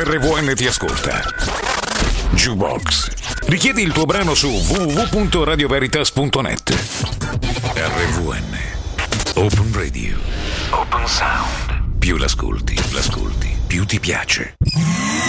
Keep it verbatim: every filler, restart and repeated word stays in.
R V N ti ascolta. Jukebox. Richiedi il tuo brano su w w w punto radio veritas punto net. R V N. Open Radio. Open Sound. Più l'ascolti, l'ascolti, più ti piace.